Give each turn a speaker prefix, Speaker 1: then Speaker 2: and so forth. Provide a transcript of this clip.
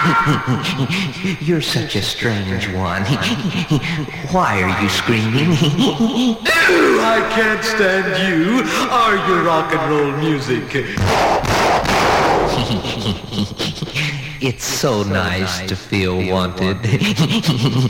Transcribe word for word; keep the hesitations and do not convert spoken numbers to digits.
Speaker 1: You're such a strange one. Why are you screaming?
Speaker 2: I can't stand you or your rock and roll music.
Speaker 1: It's so nice to feel wanted.